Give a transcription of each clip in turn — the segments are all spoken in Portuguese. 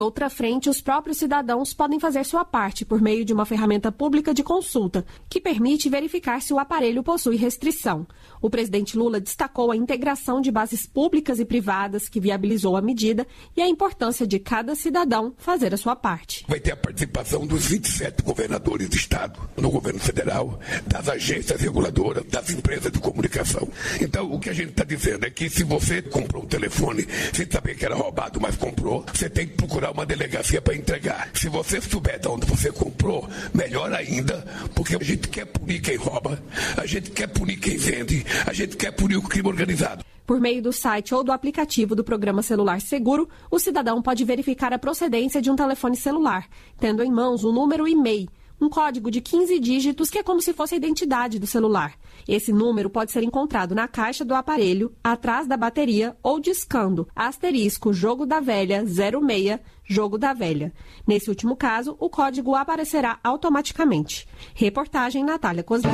Outra frente, os próprios cidadãos podem fazer sua parte por meio de uma ferramenta pública de consulta, que permite verificar se o aparelho possui restrição. O presidente Lula destacou a integração de bases públicas e privadas que viabilizou a medida e a importância de cada cidadão fazer a sua parte. Vai ter a participação dos 27 governadores do estado, no governo federal, das agências reguladoras, das empresas de comunicação. Então, o que a gente está dizendo é que se você comprou um telefone sem saber que era roubado, mas comprou, você tem que procurar uma delegacia para entregar. Se você souber de onde você comprou, melhor ainda, porque a gente quer punir quem rouba, a gente quer punir quem vende, a gente quer punir o crime organizado. Por meio do site ou do aplicativo do Programa Celular Seguro, o cidadão pode verificar a procedência de um telefone celular, tendo em mãos o número e MEI, um código de 15 dígitos que é como se fosse a identidade do celular. Esse número pode ser encontrado na caixa do aparelho, atrás da bateria ou discando * Jogo da Velha 06 Jogo da Velha. Nesse último caso, o código aparecerá automaticamente. Reportagem Natália Kozlik.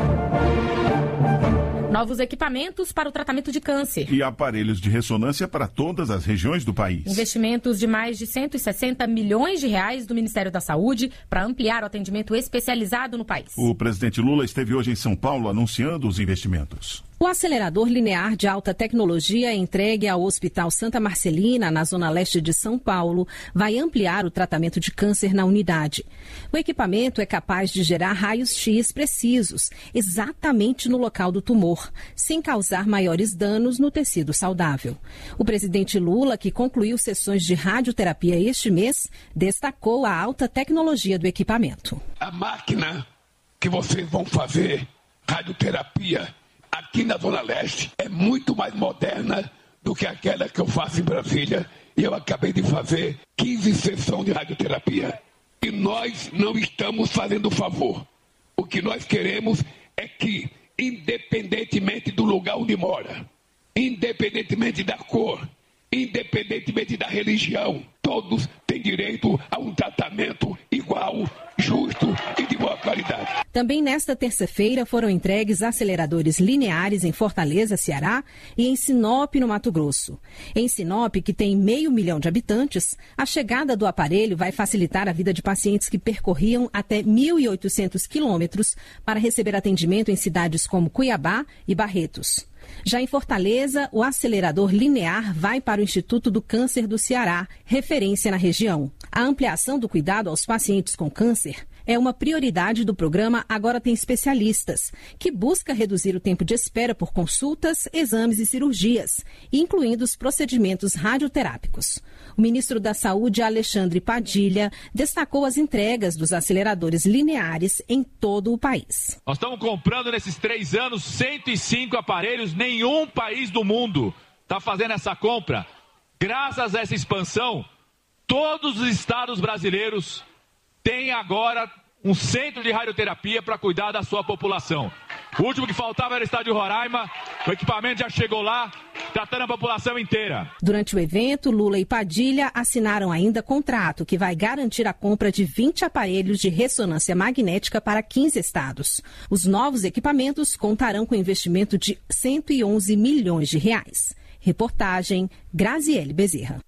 Novos equipamentos para o tratamento de câncer. E aparelhos de ressonância para todas as regiões do país. Investimentos de mais de 160 milhões de reais do Ministério da Saúde para ampliar o atendimento especializado no país. O presidente Lula esteve hoje em São Paulo anunciando os investimentos. O acelerador linear de alta tecnologia entregue ao Hospital Santa Marcelina, na zona leste de São Paulo, vai ampliar o tratamento de câncer na unidade. O equipamento é capaz de gerar raios-x precisos, exatamente no local do tumor, sem causar maiores danos no tecido saudável. O presidente Lula, que concluiu sessões de radioterapia este mês, destacou a alta tecnologia do equipamento. A máquina que vocês vão fazer radioterapia aqui na Zona Leste é muito mais moderna do que aquela que eu faço em Brasília. E eu acabei de fazer 15 sessões de radioterapia. E nós não estamos fazendo favor. O que nós queremos é que, independentemente do lugar onde mora, independentemente da cor, independentemente da religião, todos têm direito a um tratamento igual, justo e de boa qualidade. Também nesta terça-feira foram entregues aceleradores lineares em Fortaleza, Ceará, e em Sinop, no Mato Grosso. Em Sinop, que tem 500 mil de habitantes, a chegada do aparelho vai facilitar a vida de pacientes que percorriam até 1.800 quilômetros para receber atendimento em cidades como Cuiabá e Barretos. Já em Fortaleza, o acelerador linear vai para o Instituto do Câncer do Ceará, referência na região. A ampliação do cuidado aos pacientes com câncer é uma prioridade do programa Agora Tem Especialistas, que busca reduzir o tempo de espera por consultas, exames e cirurgias, incluindo os procedimentos radioterápicos. O ministro da Saúde, Alexandre Padilha, destacou as entregas dos aceleradores lineares em todo o país. Nós estamos comprando nesses 3 anos 105 aparelhos, nenhum país do mundo está fazendo essa compra. Graças a essa expansão, todos os estados brasileiros têm agora um centro de radioterapia para cuidar da sua população. O último que faltava era o estado de Roraima, o equipamento já chegou lá, tratando a população inteira. Durante o evento, Lula e Padilha assinaram ainda contrato que vai garantir a compra de 20 aparelhos de ressonância magnética para 15 estados. Os novos equipamentos contarão com investimento de 111 milhões de reais. Reportagem Graziele Bezerra.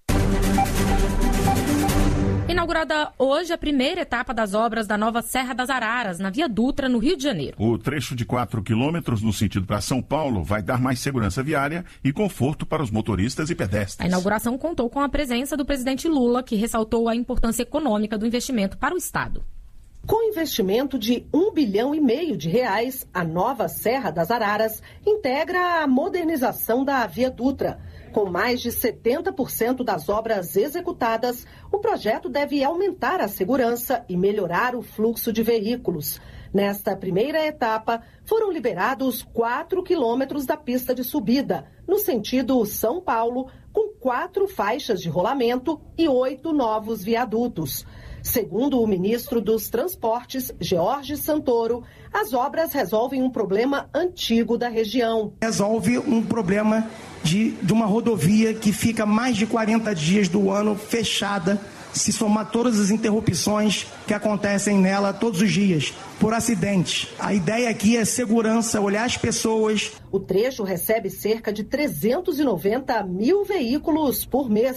Inaugurada hoje a primeira etapa das obras da nova Serra das Araras, na Via Dutra, no Rio de Janeiro. O trecho de 4 quilômetros no sentido para São Paulo vai dar mais segurança viária e conforto para os motoristas e pedestres. A inauguração contou com a presença do presidente Lula, que ressaltou a importância econômica do investimento para o Estado. Com investimento de R$1,5 bilhão de reais, a nova Serra das Araras integra a modernização da Via Dutra. Com mais de 70% das obras executadas, o projeto deve aumentar a segurança e melhorar o fluxo de veículos. Nesta primeira etapa, foram liberados 4 quilômetros da pista de subida, no sentido São Paulo, com 4 faixas de rolamento e 8 novos viadutos. Segundo o ministro dos Transportes, George Santoro, as obras resolvem um problema antigo da região. Resolve um problema de uma rodovia que fica mais de 40 dias do ano fechada, se somar todas as interrupções que acontecem nela todos os dias, por acidentes. A ideia aqui é segurança, olhar as pessoas. O trecho recebe cerca de 390 mil veículos por mês.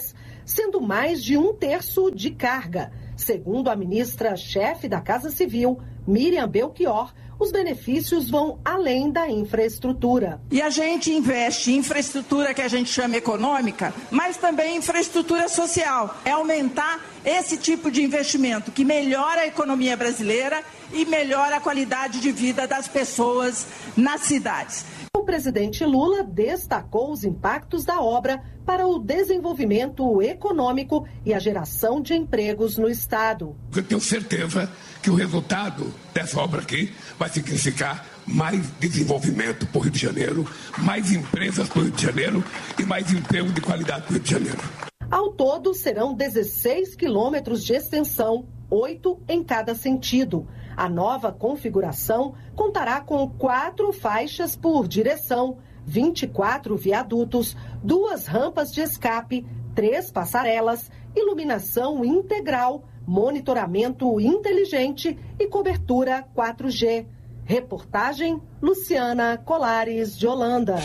sendo mais de 1/3 de carga. Segundo a ministra-chefe da Casa Civil, Miriam Belchior, os benefícios vão além da infraestrutura. E a gente investe em infraestrutura que a gente chama econômica, mas também infraestrutura social. É aumentar esse tipo de investimento que melhora a economia brasileira e melhora a qualidade de vida das pessoas nas cidades. O presidente Lula destacou os impactos da obra para o desenvolvimento econômico e a geração de empregos no estado. Eu tenho certeza que o resultado dessa obra aqui vai significar mais desenvolvimento para o Rio de Janeiro, mais empresas para o Rio de Janeiro e mais emprego de qualidade para o Rio de Janeiro. Ao todo, serão 16 quilômetros de extensão, 8 em cada sentido. A nova configuração contará com 4 faixas por direção, 24 viadutos, 2 rampas de escape, 3 passarelas, iluminação integral, monitoramento inteligente e cobertura 4G. Reportagem Luciana Colares de Holanda.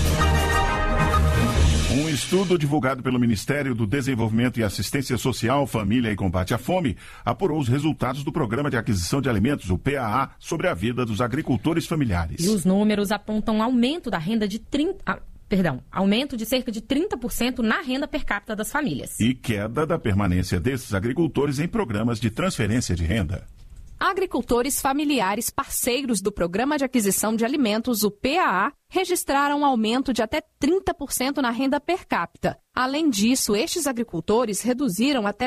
Um estudo divulgado pelo Ministério do Desenvolvimento e Assistência Social, Família e Combate à Fome apurou os resultados do Programa de Aquisição de Alimentos, o PAA, sobre a vida dos agricultores familiares. E os números apontam aumento da renda de aumento de cerca de 30% na renda per capita das famílias. E queda da permanência desses agricultores em programas de transferência de renda. Agricultores familiares parceiros do Programa de Aquisição de Alimentos, o PAA, registraram um aumento de até 30% na renda per capita. Além disso, estes agricultores reduziram até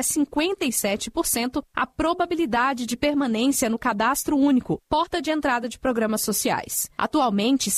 57% a probabilidade de permanência no Cadastro Único, porta de entrada de programas sociais. Atualmente,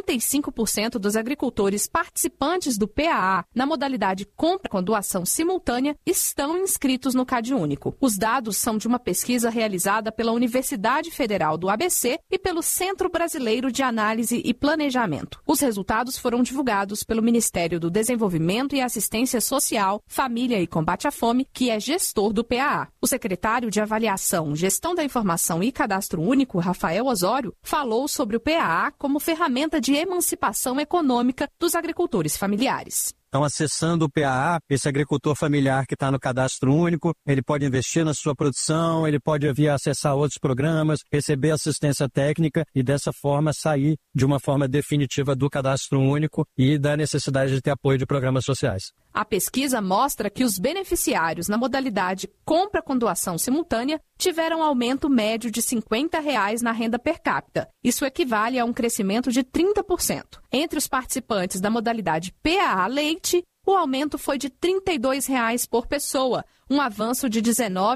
75% dos agricultores participantes do PAA, na modalidade compra com doação simultânea, estão inscritos no CadÚnico. Os dados são de uma pesquisa realizada pela Universidade Federal do ABC e pelo Centro Brasileiro de Análise e Planejamento. Os resultados foram divulgados pelo Ministério do Desenvolvimento e Assistência Social, Família e Combate à Fome, que é gestor do PAA. O secretário de Avaliação, Gestão da Informação e Cadastro Único, Rafael Osório, falou sobre o PAA como ferramenta de emancipação econômica dos agricultores familiares. Então, acessando o PAA, esse agricultor familiar que está no Cadastro Único, ele pode investir na sua produção, ele pode acessar outros programas, receber assistência técnica e, dessa forma, sair de uma forma definitiva do Cadastro Único e da necessidade de ter apoio de programas sociais. A pesquisa mostra que os beneficiários na modalidade compra com doação simultânea tiveram aumento médio de R$ 50 na renda per capita. Isso equivale a um crescimento de 30%. Entre os participantes da modalidade PAA Leite, o aumento foi de R$ 32 por pessoa, um avanço de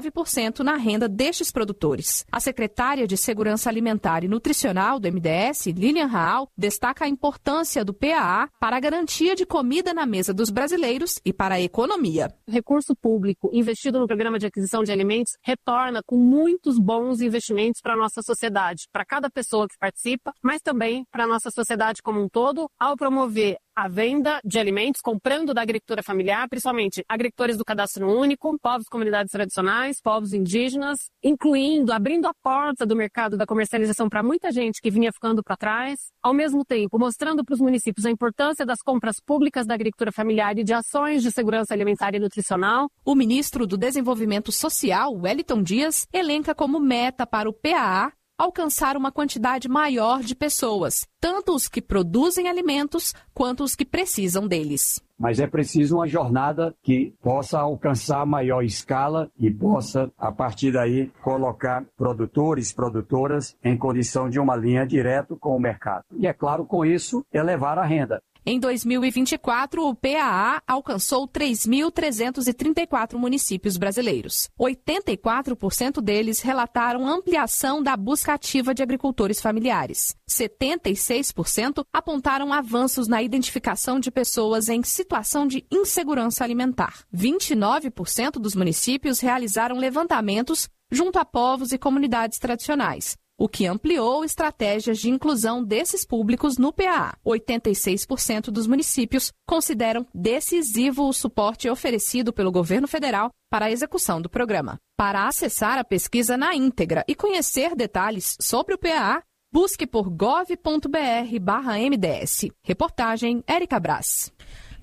19% na renda destes produtores. A secretária de Segurança Alimentar e Nutricional do MDS, Lilian Raal, destaca a importância do PAA para a garantia de comida na mesa dos brasileiros e para a economia. O recurso público investido no Programa de Aquisição de Alimentos retorna com muitos bons investimentos para a nossa sociedade, para cada pessoa que participa, mas também para a nossa sociedade como um todo, ao promover a venda de alimentos, comprando da agricultura familiar, principalmente agricultores do Cadastro Único, povos e comunidades tradicionais, povos indígenas, incluindo, abrindo a porta do mercado da comercialização para muita gente que vinha ficando para trás, ao mesmo tempo mostrando para os municípios a importância das compras públicas da agricultura familiar e de ações de segurança alimentar e nutricional. O ministro do Desenvolvimento Social, Wellington Dias, elenca como meta para o PAA alcançar uma quantidade maior de pessoas, tanto os que produzem alimentos quanto os que precisam deles. Mas é preciso uma jornada que possa alcançar maior escala e possa, a partir daí, colocar produtores, produtoras em condição de uma linha direto com o mercado. E, é claro, com isso, elevar a renda. Em 2024, o PAA alcançou 3.334 municípios brasileiros. 84% deles relataram ampliação da busca ativa de agricultores familiares. 76% apontaram avanços na identificação de pessoas em situação de insegurança alimentar. 29% dos municípios realizaram levantamentos junto a povos e comunidades tradicionais, o que ampliou estratégias de inclusão desses públicos no PAA. 86% dos municípios consideram decisivo o suporte oferecido pelo governo federal para a execução do programa. Para acessar a pesquisa na íntegra e conhecer detalhes sobre o PAA, busque por gov.br/MDS. Reportagem Érica Brás.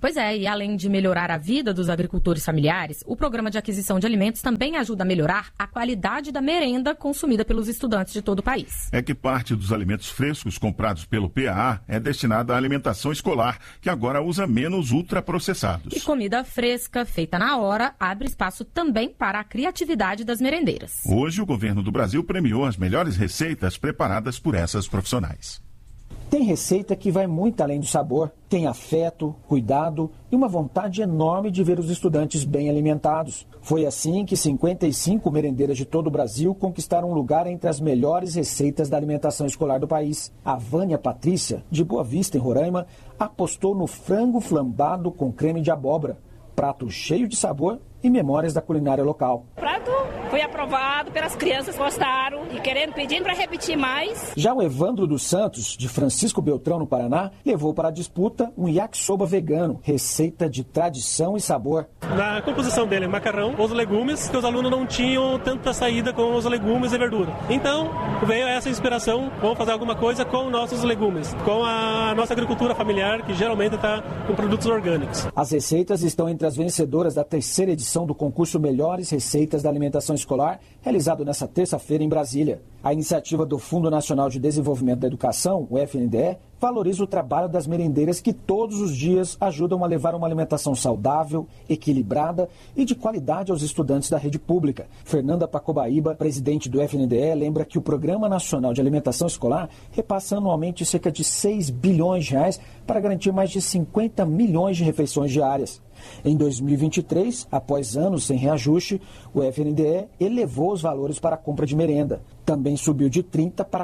Pois é, e além de melhorar a vida dos agricultores familiares, o programa de aquisição de alimentos também ajuda a melhorar a qualidade da merenda consumida pelos estudantes de todo o país. É que parte dos alimentos frescos comprados pelo PAA é destinada à alimentação escolar, que agora usa menos ultraprocessados. E comida fresca, feita na hora, abre espaço também para a criatividade das merendeiras. Hoje, o governo do Brasil premiou as melhores receitas preparadas por essas profissionais. Tem receita que vai muito além do sabor. Tem afeto, cuidado e uma vontade enorme de ver os estudantes bem alimentados. Foi assim que 55 merendeiras de todo o Brasil conquistaram um lugar entre as melhores receitas da alimentação escolar do país. A Vânia Patrícia, de Boa Vista, em Roraima, apostou no frango flambado com creme de abóbora. Prato cheio de sabor e memórias da culinária local. O prato foi aprovado pelas crianças, gostaram e pedindo para repetir mais. Já o Evandro dos Santos, de Francisco Beltrão, no Paraná, levou para a disputa um yakisoba vegano, receita de tradição e sabor. Na composição dele, macarrão, os legumes, que os alunos não tinham tanta saída com os legumes e verdura. Então, veio essa inspiração, vamos fazer alguma coisa com nossos legumes, com a nossa agricultura familiar, que geralmente está com produtos orgânicos. As receitas estão entre as vencedoras da terceira edição do concurso Melhores Receitas da Alimentação Escolar, realizado nesta terça-feira em Brasília. A iniciativa do Fundo Nacional de Desenvolvimento da Educação, o FNDE, valoriza o trabalho das merendeiras que todos os dias ajudam a levar uma alimentação saudável, equilibrada e de qualidade aos estudantes da rede pública. Fernanda Pacobaíba, presidente do FNDE, lembra que o Programa Nacional de Alimentação Escolar repassa anualmente cerca de 6 bilhões de reais para garantir mais de 50 milhões de refeições diárias. Em 2023, após anos sem reajuste, o FNDE elevou os valores para a compra de merenda. Também subiu de 30% para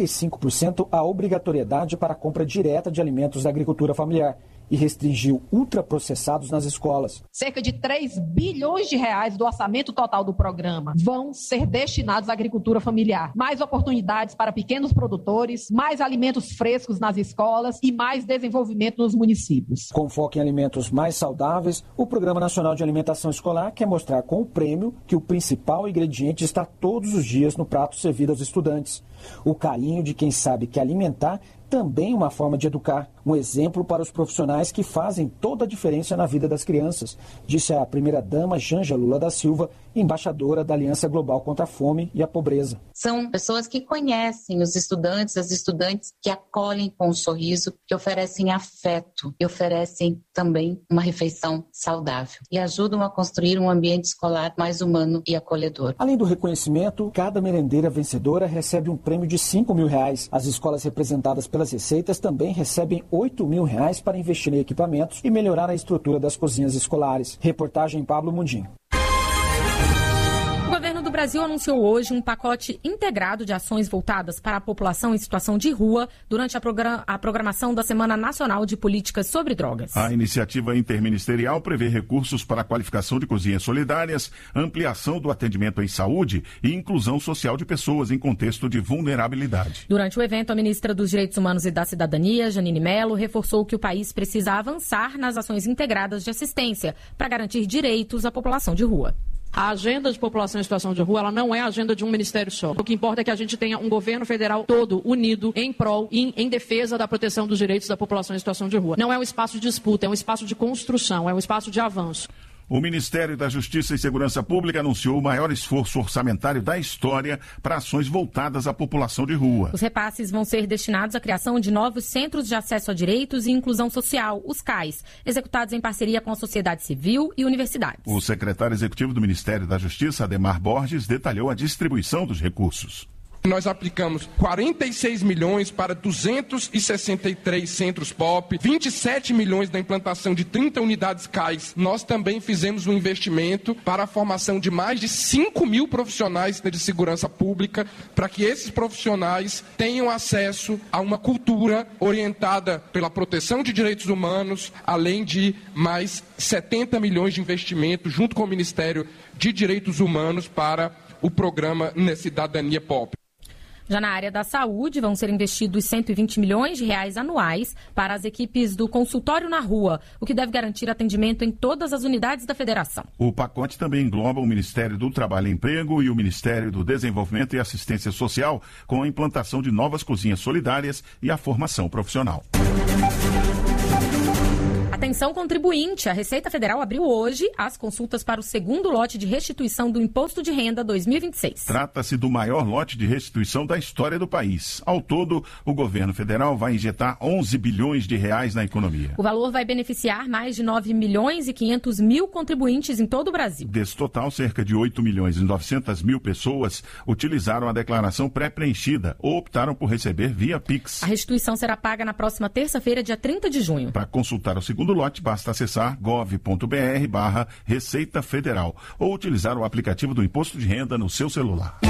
45% a obrigatoriedade para a compra direta de alimentos da agricultura familiar e restringiu ultraprocessados nas escolas. Cerca de 3 bilhões de reais do orçamento total do programa vão ser destinados à agricultura familiar. Mais oportunidades para pequenos produtores, mais alimentos frescos nas escolas e mais desenvolvimento nos municípios. Com foco em alimentos mais saudáveis, o Programa Nacional de Alimentação Escolar quer mostrar com o prêmio que o principal ingrediente está todos os dias no prato servido aos estudantes. O carinho de quem sabe que alimentar também uma forma de educar, um exemplo para os profissionais que fazem toda a diferença na vida das crianças, disse a primeira-dama Janja Lula da Silva, embaixadora da Aliança Global contra a Fome e a Pobreza. São pessoas que conhecem os estudantes, as estudantes que acolhem com um sorriso, que oferecem afeto e oferecem também uma refeição saudável e ajudam a construir um ambiente escolar mais humano e acolhedor. Além do reconhecimento, cada merendeira vencedora recebe um prêmio de R$5 mil. As escolas representadas pelas receitas também recebem R$8 mil para investir em equipamentos e melhorar a estrutura das cozinhas escolares. Reportagem Pablo Mundim. O governo do Brasil anunciou hoje um pacote integrado de ações voltadas para a população em situação de rua durante a programação da Semana Nacional de Políticas sobre Drogas. A iniciativa interministerial prevê recursos para a qualificação de cozinhas solidárias, ampliação do atendimento em saúde e inclusão social de pessoas em contexto de vulnerabilidade. Durante o evento, a ministra dos Direitos Humanos e da Cidadania, Janine Mello, reforçou que o país precisa avançar nas ações integradas de assistência para garantir direitos à população de rua. A agenda de população em situação de rua, ela não é a agenda de um ministério só. O que importa é que a gente tenha um governo federal todo unido em prol e em defesa da proteção dos direitos da população em situação de rua. Não é um espaço de disputa, é um espaço de construção, é um espaço de avanço. O Ministério da Justiça e Segurança Pública anunciou o maior esforço orçamentário da história para ações voltadas à população de rua. Os repasses vão ser destinados à criação de novos Centros de Acesso a Direitos e Inclusão Social, os CAIs, executados em parceria com a sociedade civil e universidades. O secretário executivo do Ministério da Justiça, Ademar Borges, detalhou a distribuição dos recursos. Nós aplicamos 46 milhões para 263 centros POP, 27 milhões na implantação de 30 unidades CAIs. Nós também fizemos um investimento para a formação de mais de 5 mil profissionais de segurança pública, para que esses profissionais tenham acesso a uma cultura orientada pela proteção de direitos humanos, além de mais 70 milhões de investimento junto com o Ministério de Direitos Humanos para o programa Cidadania POP. Já na área da saúde, vão ser investidos 120 milhões de reais anuais para as equipes do consultório na rua, o que deve garantir atendimento em todas as unidades da federação. O pacote também engloba o Ministério do Trabalho e Emprego e o Ministério do Desenvolvimento e Assistência Social, com a implantação de novas cozinhas solidárias e a formação profissional. A Atenção contribuinte, a Receita Federal abriu hoje as consultas para o segundo lote de restituição do Imposto de Renda 2026. Trata-se do maior lote de restituição da história do país. Ao todo, o governo federal vai injetar 11 bilhões de reais na economia. O valor vai beneficiar mais de 9 milhões e 500 mil contribuintes em todo o Brasil. Desse total, cerca de 8 milhões e 900 mil pessoas utilizaram a declaração pré-preenchida ou optaram por receber via Pix. A restituição será paga na próxima terça-feira, dia 30 de junho. Para consultar o segundo lote, basta acessar gov.br/Receita Federal ou utilizar o aplicativo do Imposto de Renda no seu celular.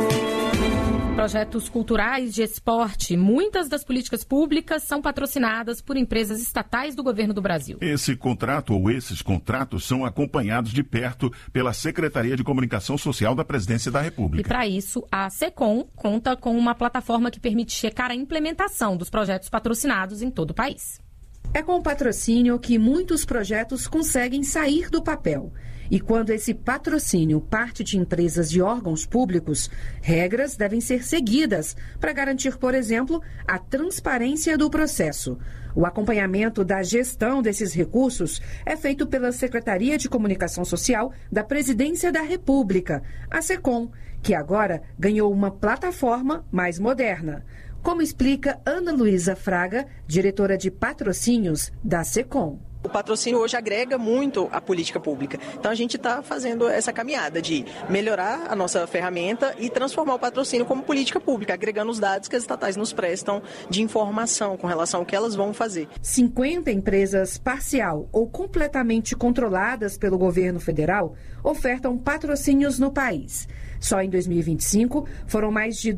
Projetos culturais de esporte. Muitas das políticas públicas são patrocinadas por empresas estatais do governo do Brasil. Esse contrato ou esses contratos são acompanhados de perto pela Secretaria de Comunicação Social da Presidência da República. E para isso, a SECOM conta com uma plataforma que permite checar a implementação dos projetos patrocinados em todo o país. É com o patrocínio que muitos projetos conseguem sair do papel. E quando esse patrocínio parte de empresas e órgãos públicos, regras devem ser seguidas para garantir, por exemplo, a transparência do processo. O acompanhamento da gestão desses recursos é feito pela Secretaria de Comunicação Social da Presidência da República, a SECOM, que agora ganhou uma plataforma mais moderna. Como explica Ana Luísa Fraga, diretora de patrocínios da SECOM. O patrocínio hoje agrega muito a política pública. Então a gente está fazendo essa caminhada de melhorar a nossa ferramenta e transformar o patrocínio como política pública, agregando os dados que as estatais nos prestam de informação com relação ao que elas vão fazer. 50 empresas parcial ou completamente controladas pelo governo federal ofertam patrocínios no país. Só em 2025 foram mais de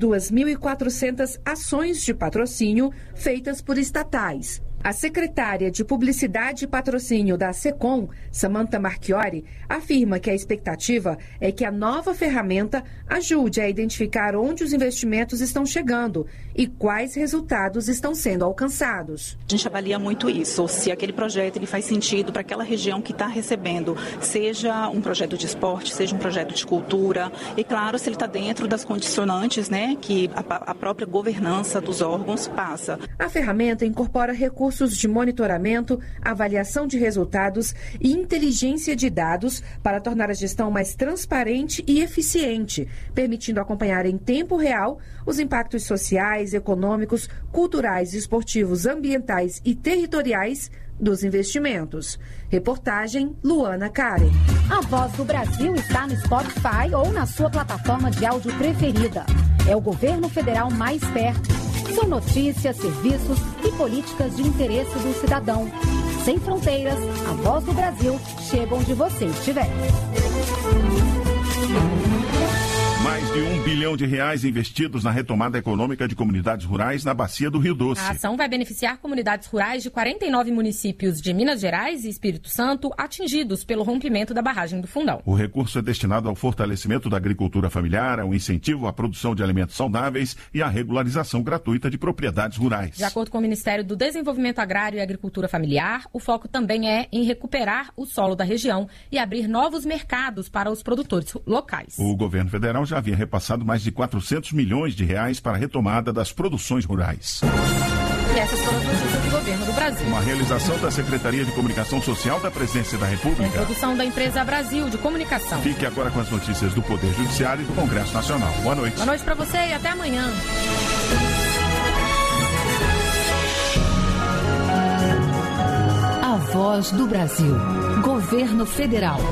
2.400 ações de patrocínio feitas por estatais. A secretária de Publicidade e Patrocínio da SECOM, Samantha Marchiori, afirma que a expectativa é que a nova ferramenta ajude a identificar onde os investimentos estão chegando e quais resultados estão sendo alcançados. A gente avalia muito isso, se aquele projeto ele faz sentido para aquela região que está recebendo, seja um projeto de esporte, seja um projeto de cultura, e claro, se ele está dentro das condicionantes, né, que a própria governança dos órgãos passa. A ferramenta incorpora recursos de monitoramento, avaliação de resultados e inteligência de dados para tornar a gestão mais transparente e eficiente, permitindo acompanhar em tempo real os impactos sociais, econômicos, culturais, esportivos, ambientais e territoriais dos investimentos. Reportagem Luana Karen. A Voz do Brasil está no Spotify ou na sua plataforma de áudio preferida. É o governo federal mais perto. São notícias, serviços e políticas de interesse do cidadão. Sem fronteiras, a Voz do Brasil chega onde você estiver. Mais de R$1 bilhão investidos na retomada econômica de comunidades rurais na Bacia do Rio Doce. A ação vai beneficiar comunidades rurais de 49 municípios de Minas Gerais e Espírito Santo atingidos pelo rompimento da barragem do Fundão. O recurso é destinado ao fortalecimento da agricultura familiar, ao incentivo à produção de alimentos saudáveis e à regularização gratuita de propriedades rurais. De acordo com o Ministério do Desenvolvimento Agrário e Agricultura Familiar, o foco também é em recuperar o solo da região e abrir novos mercados para os produtores locais. O governo federal já havia repassado mais de R$400 milhões para a retomada das produções rurais. E essas foram as notícias do governo do Brasil. Uma realização da Secretaria de Comunicação Social da Presidência da República. Com produção da empresa Brasil de Comunicação. Fique agora com as notícias do Poder Judiciário e do Congresso Nacional. Boa noite. Boa noite para você e até amanhã. A Voz do Brasil. Governo Federal.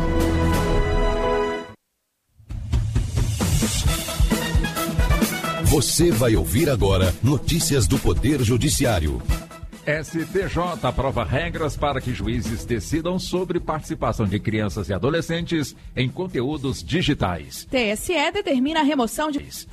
Você vai ouvir agora notícias do Poder Judiciário. STJ aprova regras para que juízes decidam sobre participação de crianças e adolescentes em conteúdos digitais. TSE determina a remoção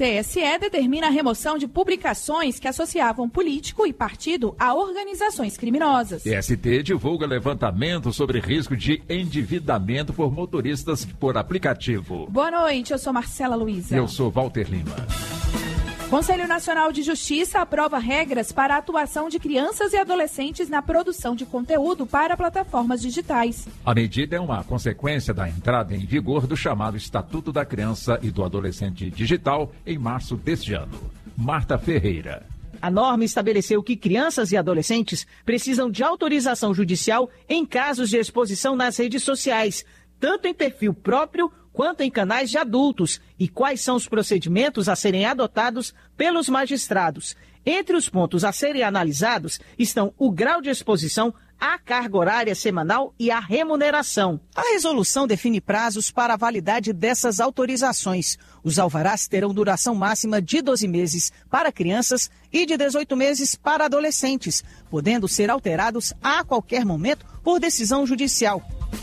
de publicações que associavam político e partido a organizações criminosas. TST divulga levantamento sobre risco de endividamento por motoristas por aplicativo. Boa noite, eu sou Marcela Luiza. Eu sou Walter Lima. Conselho Nacional de Justiça aprova regras para a atuação de crianças e adolescentes na produção de conteúdo para plataformas digitais. A medida é uma consequência da entrada em vigor do chamado Estatuto da Criança e do Adolescente Digital em março deste ano. Marta Ferreira. A norma estabeleceu que crianças e adolescentes precisam de autorização judicial em casos de exposição nas redes sociais, tanto em perfil próprio quanto em canais de adultos, e quais são os procedimentos a serem adotados pelos magistrados. Entre os pontos a serem analisados estão o grau de exposição, a carga horária semanal e a remuneração. A resolução define prazos para a validade dessas autorizações. Os alvarás terão duração máxima de 12 meses para crianças e de 18 meses para adolescentes, podendo ser alterados a qualquer momento por decisão judicial.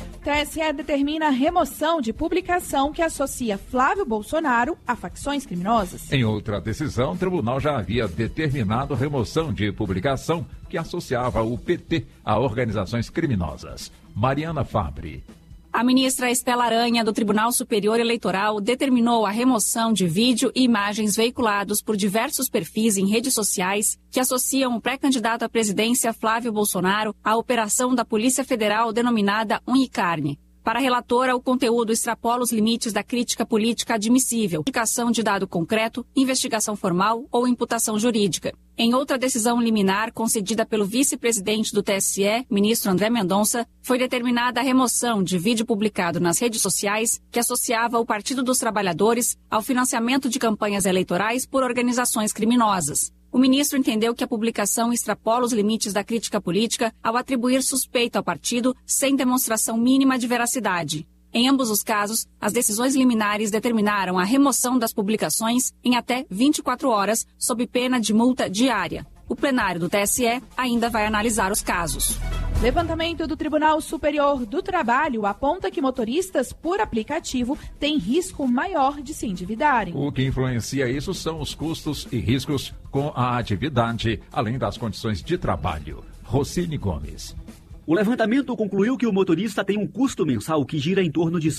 TSE determina a remoção de publicação que associa Flávio Bolsonaro a facções criminosas. Em outra decisão, o tribunal já havia determinado a remoção de publicação que associava o PT a organizações criminosas. Mariana Fabre. A ministra Estela Aranha, do Tribunal Superior Eleitoral, determinou a remoção de vídeo e imagens veiculados por diversos perfis em redes sociais que associam o pré-candidato à presidência Flávio Bolsonaro à operação da Polícia Federal denominada Unha e Carne. Para a relatora, o conteúdo extrapola os limites da crítica política admissível, publicação de dado concreto, investigação formal ou imputação jurídica. Em outra decisão liminar concedida pelo vice-presidente do TSE, ministro André Mendonça, foi determinada a remoção de vídeo publicado nas redes sociais que associava o Partido dos Trabalhadores ao financiamento de campanhas eleitorais por organizações criminosas. O ministro entendeu que a publicação extrapola os limites da crítica política ao atribuir suspeita ao partido sem demonstração mínima de veracidade. Em ambos os casos, as decisões liminares determinaram a remoção das publicações em até 24 horas, sob pena de multa diária. O plenário do TSE ainda vai analisar os casos. Levantamento do Tribunal Superior do Trabalho aponta que motoristas por aplicativo têm risco maior de se endividarem. O que influencia isso são os custos e riscos com a atividade, além das condições de trabalho. Rocine Gomes. O levantamento concluiu que o motorista tem um custo mensal que gira em torno de R$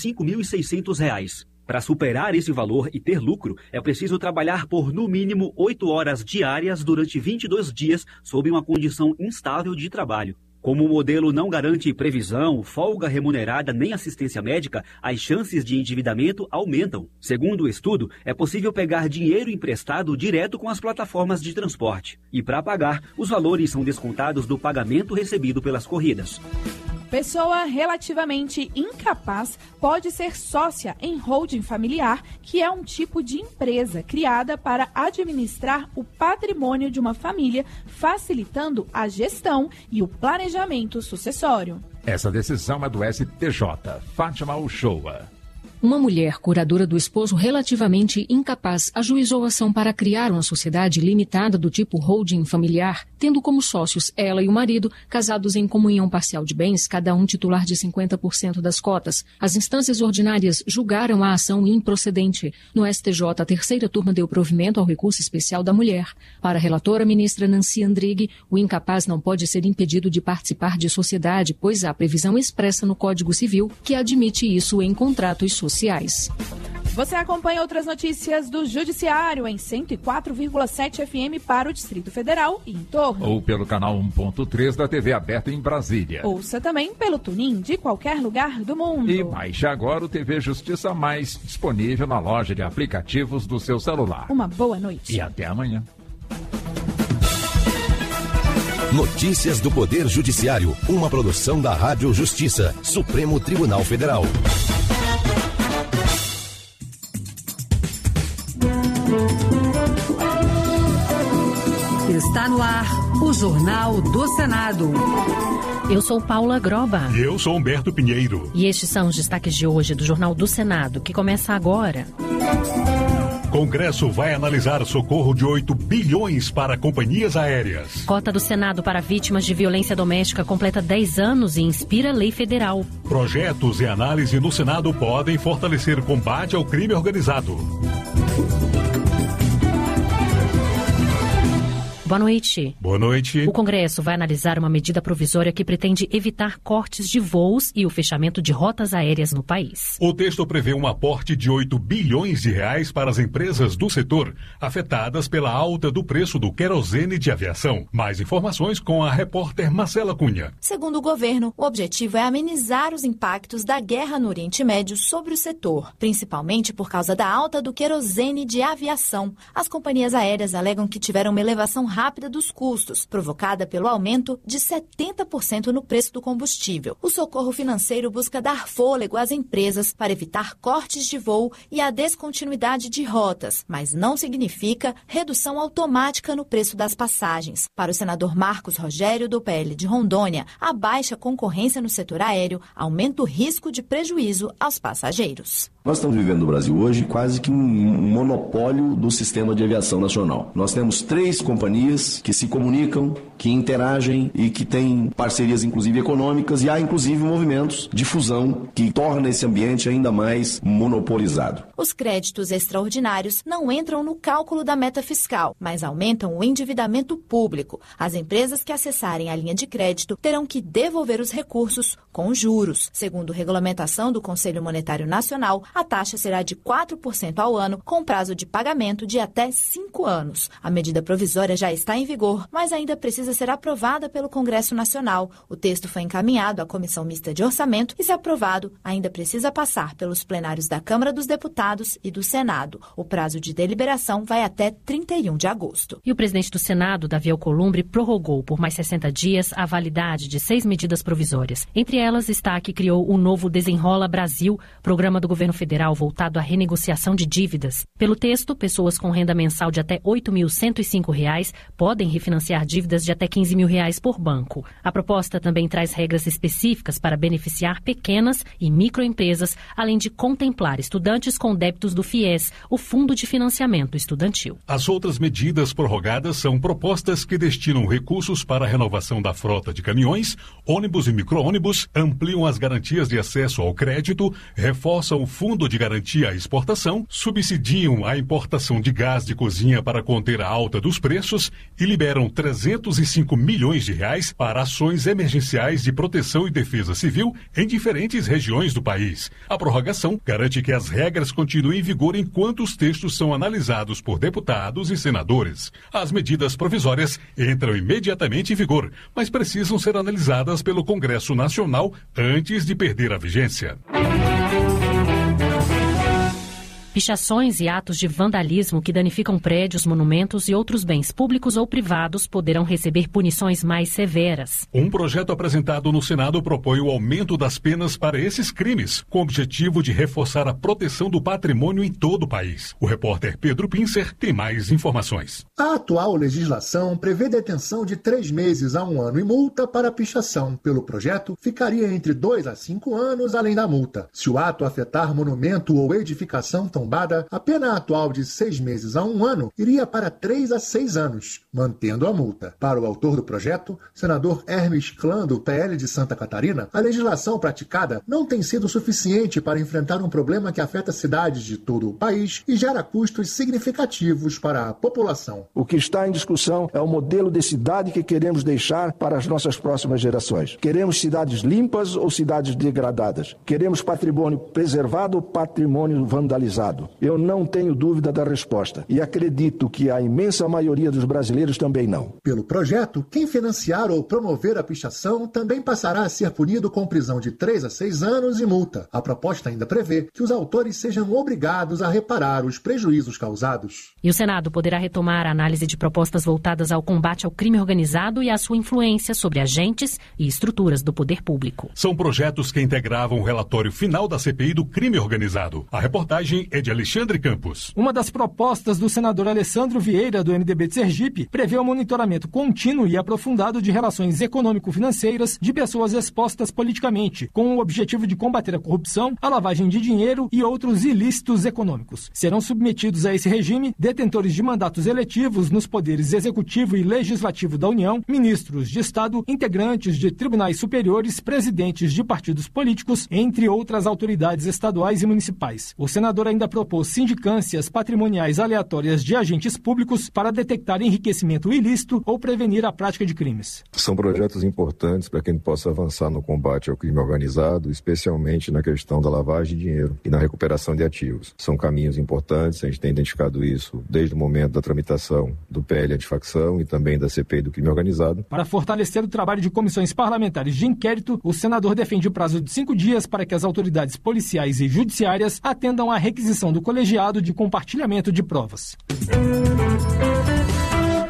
5.600. Para superar esse valor e ter lucro, é preciso trabalhar por, no mínimo, 8 horas diárias durante 22 dias sob uma condição instável de trabalho. Como o modelo não garante previsão, folga remunerada nem assistência médica, as chances de endividamento aumentam. Segundo o estudo, é possível pegar dinheiro emprestado direto com as plataformas de transporte. E para pagar, os valores são descontados do pagamento recebido pelas corridas. Pessoa relativamente incapaz pode ser sócia em holding familiar, que é um tipo de empresa criada para administrar o patrimônio de uma família, facilitando a gestão e o planejamento sucessório. Essa decisão é do STJ. Fátima Uchoa. Uma mulher, curadora do esposo relativamente incapaz, ajuizou ação para criar uma sociedade limitada do tipo holding familiar, tendo como sócios ela e o marido, casados em comunhão parcial de bens, cada um titular de 50% das cotas. As instâncias ordinárias julgaram a ação improcedente. No STJ, a terceira turma deu provimento ao recurso especial da mulher. Para a relatora, ministra Nancy Andrighi, o incapaz não pode ser impedido de participar de sociedade, pois há previsão expressa no Código Civil que admite isso em contratos sociais. Você acompanha outras notícias do Judiciário em 104,7 FM para o Distrito Federal e em torno. Ou pelo canal 1.3 da TV aberta em Brasília. Ouça também pelo TuneIn de qualquer lugar do mundo. E baixe agora o TV Justiça Mais, disponível na loja de aplicativos do seu celular. Uma boa noite. E até amanhã. Notícias do Poder Judiciário, uma produção da Rádio Justiça, Supremo Tribunal Federal. Está no ar o Jornal do Senado. Eu sou Paula Groba. E eu sou Humberto Pinheiro. E estes são os destaques de hoje do Jornal do Senado, que começa agora. Congresso vai analisar socorro de 8 bilhões para companhias aéreas. Cota do Senado para vítimas de violência doméstica completa 10 anos e inspira lei federal. Projetos e análise no Senado podem fortalecer o combate ao crime organizado. Boa noite. Boa noite. O Congresso vai analisar uma medida provisória que pretende evitar cortes de voos e o fechamento de rotas aéreas no país. O texto prevê um aporte de 8 bilhões de reais para as empresas do setor, afetadas pela alta do preço do querosene de aviação. Mais informações com a repórter Marcela Cunha. Segundo o governo, o objetivo é amenizar os impactos da guerra no Oriente Médio sobre o setor, principalmente por causa da alta do querosene de aviação. As companhias aéreas alegam que tiveram uma elevação rápida dos custos, provocada pelo aumento de 70% no preço do combustível. O socorro financeiro busca dar fôlego às empresas para evitar cortes de voo e a descontinuidade de rotas, mas não significa redução automática no preço das passagens. Para o senador Marcos Rogério, do PL de Rondônia, a baixa concorrência no setor aéreo aumenta o risco de prejuízo aos passageiros. Nós estamos vivendo no Brasil hoje quase que um monopólio do sistema de aviação nacional. Nós temos 3 companhias que se comunicam, que interagem e que têm parcerias inclusive econômicas, e há inclusive movimentos de fusão que torna esse ambiente ainda mais monopolizado. Os créditos extraordinários não entram no cálculo da meta fiscal, mas aumentam o endividamento público. As empresas que acessarem a linha de crédito terão que devolver os recursos com juros. Segundo regulamentação do Conselho Monetário Nacional, a taxa será de 4% ao ano, com prazo de pagamento de até 5 anos. A medida provisória já está em vigor, mas ainda precisa ser aprovada pelo Congresso Nacional. O texto foi encaminhado à Comissão Mista de Orçamento e, se aprovado, ainda precisa passar pelos plenários da Câmara dos Deputados e do Senado. O prazo de deliberação vai até 31 de agosto. E o presidente do Senado, Davi Alcolumbre, prorrogou por mais 60 dias a validade de 6 medidas provisórias. Entre elas está a que criou o novo Desenrola Brasil, programa do governo federal voltado à renegociação de dívidas. Pelo texto, pessoas com renda mensal de até R$ 8.105 podem refinanciar dívidas de até R$ 15 mil por banco. A proposta também traz regras específicas para beneficiar pequenas e microempresas, além de contemplar estudantes com débitos do FIES, o Fundo de Financiamento Estudantil. As outras medidas prorrogadas são propostas que destinam recursos para a renovação da frota de caminhões, ônibus e micro-ônibus, ampliam as garantias de acesso ao crédito, reforçam o Fundo de Garantia à Exportação, subsidiam a importação de gás de cozinha para conter a alta dos preços e liberam R$ 305 milhões para ações emergenciais de proteção e defesa civil em diferentes regiões do país. A prorrogação garante que as regras continuem em vigor enquanto os textos são analisados por deputados e senadores. As medidas provisórias entram imediatamente em vigor, mas precisam ser analisadas pelo Congresso Nacional antes de perder a vigência. Pichações e atos de vandalismo que danificam prédios, monumentos e outros bens públicos ou privados poderão receber punições mais severas. Um projeto apresentado no Senado propõe o aumento das penas para esses crimes, com o objetivo de reforçar a proteção do patrimônio em todo o país. O repórter Pedro Pincer tem mais informações. A atual legislação prevê detenção de 3 meses a 1 ano e multa para pichação. Pelo projeto, ficaria entre 2 a 5 anos além da multa. Se o ato afetar monumento ou edificação tombada, a pena atual de 6 meses a 1 ano iria para 3 a 6 anos, mantendo a multa. Para o autor do projeto, senador Hermes Clã, do PL de Santa Catarina, a legislação praticada não tem sido suficiente para enfrentar um problema que afeta cidades de todo o país e gera custos significativos para a população. O que está em discussão é o modelo de cidade que queremos deixar para as nossas próximas gerações. Queremos cidades limpas ou cidades degradadas? Queremos patrimônio preservado ou patrimônio vandalizado? Eu não tenho dúvida da resposta e acredito que a imensa maioria dos brasileiros também não. Pelo projeto, quem financiar ou promover a pichação também passará a ser punido com prisão de 3 a 6 anos e multa. A proposta ainda prevê que os autores sejam obrigados a reparar os prejuízos causados. E o Senado poderá retomar a análise de propostas voltadas ao combate ao crime organizado e à sua influência sobre agentes e estruturas do poder público. São projetos que integravam o relatório final da CPI do crime organizado. A reportagem é de Alexandre Campos. Uma das propostas do senador Alessandro Vieira, do MDB de Sergipe, prevê o monitoramento contínuo e aprofundado de relações econômico-financeiras de pessoas expostas politicamente, com o objetivo de combater a corrupção, a lavagem de dinheiro e outros ilícitos econômicos. Serão submetidos a esse regime detentores de mandatos eletivos nos poderes executivo e legislativo da União, ministros de Estado, integrantes de tribunais superiores, presidentes de partidos políticos, entre outras autoridades estaduais e municipais. O senador ainda propôs sindicâncias patrimoniais aleatórias de agentes públicos para detectar enriquecimento ilícito ou prevenir a prática de crimes. São projetos importantes para que a gente possa avançar no combate ao crime organizado, especialmente na questão da lavagem de dinheiro e na recuperação de ativos. São caminhos importantes, a gente tem identificado isso desde o momento da tramitação do PL antifacção e também da CPI do crime organizado. Para fortalecer o trabalho de comissões parlamentares de inquérito, o senador defende o prazo de 5 dias para que as autoridades policiais e judiciárias atendam à requisição do colegiado de compartilhamento de provas.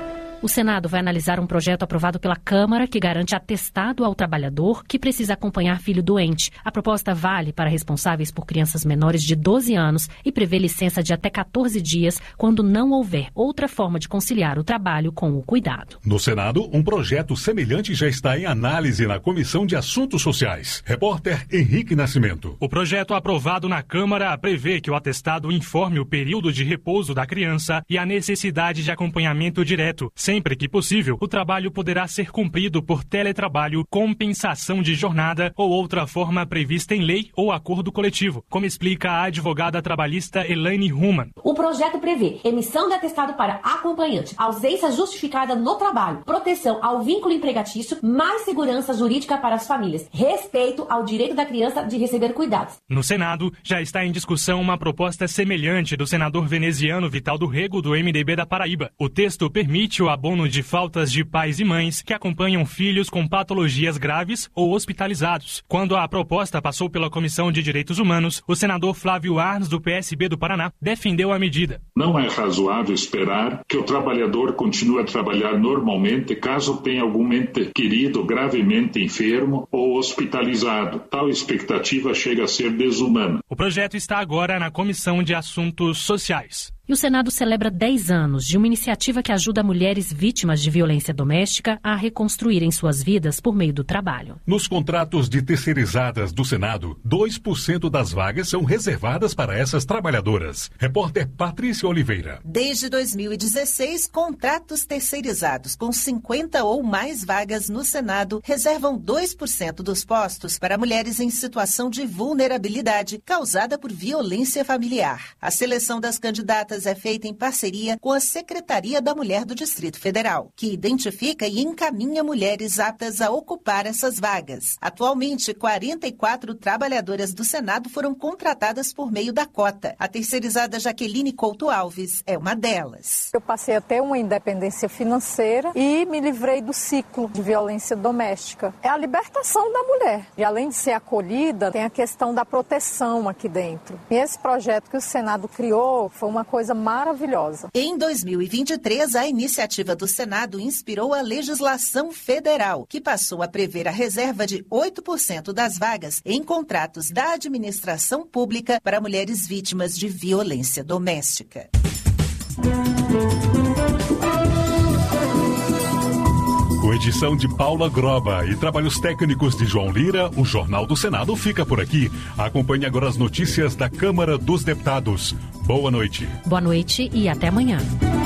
O Senado vai analisar um projeto aprovado pela Câmara que garante atestado ao trabalhador que precisa acompanhar filho doente. A proposta vale para responsáveis por crianças menores de 12 anos e prevê licença de até 14 dias quando não houver outra forma de conciliar o trabalho com o cuidado. No Senado, um projeto semelhante já está em análise na Comissão de Assuntos Sociais. Repórter Henrique Nascimento. O projeto aprovado na Câmara prevê que o atestado informe o período de repouso da criança e a necessidade de acompanhamento direto. Sempre que possível, o trabalho poderá ser cumprido por teletrabalho, compensação de jornada ou outra forma prevista em lei ou acordo coletivo, como explica a advogada trabalhista Elaine Humann. O projeto prevê emissão de atestado para acompanhante, ausência justificada no trabalho, proteção ao vínculo empregatício, mais segurança jurídica para as famílias, respeito ao direito da criança de receber cuidados. No Senado, já está em discussão uma proposta semelhante do senador veneziano Vital do Rego, do MDB da Paraíba. O texto permite o abono de faltas de pais e mães que acompanham filhos com patologias graves ou hospitalizados. Quando a proposta passou pela Comissão de Direitos Humanos, o senador Flávio Arns, do PSB do Paraná, defendeu a medida. Não é razoável esperar que o trabalhador continue a trabalhar normalmente caso tenha algum ente querido gravemente enfermo ou hospitalizado. Tal expectativa chega a ser desumana. O projeto está agora na Comissão de Assuntos Sociais. E o Senado celebra 10 anos de uma iniciativa que ajuda mulheres vítimas de violência doméstica a reconstruírem suas vidas por meio do trabalho. Nos contratos de terceirizadas do Senado, 2% das vagas são reservadas para essas trabalhadoras. Repórter Patrícia Oliveira. Desde 2016, contratos terceirizados com 50 ou mais vagas no Senado reservam 2% dos postos para mulheres em situação de vulnerabilidade causada por violência familiar. A seleção das candidatas é feita em parceria com a Secretaria da Mulher do Distrito Federal, que identifica e encaminha mulheres aptas a ocupar essas vagas. Atualmente, 44 trabalhadoras do Senado foram contratadas por meio da cota. A terceirizada Jaqueline Couto Alves é uma delas. Eu passei a ter uma independência financeira e me livrei do ciclo de violência doméstica. É a libertação da mulher. E além de ser acolhida, tem a questão da proteção aqui dentro. E esse projeto que o Senado criou foi uma coisa maravilhosa. Em 2023, a iniciativa do Senado inspirou a legislação federal, que passou a prever a reserva de 8% das vagas em contratos da administração pública para mulheres vítimas de violência doméstica. Com edição de Paula Groba e trabalhos técnicos de João Lira, o Jornal do Senado fica por aqui. Acompanhe agora as notícias da Câmara dos Deputados. Boa noite. Boa noite e até amanhã.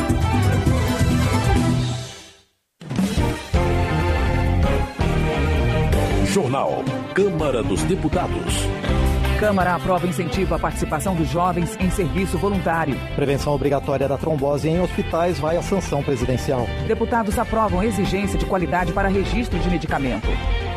Jornal Câmara dos Deputados. Câmara aprova incentivo à participação dos jovens em serviço voluntário. Prevenção obrigatória da trombose em hospitais vai à sanção presidencial. Deputados aprovam exigência de qualidade para registro de medicamento.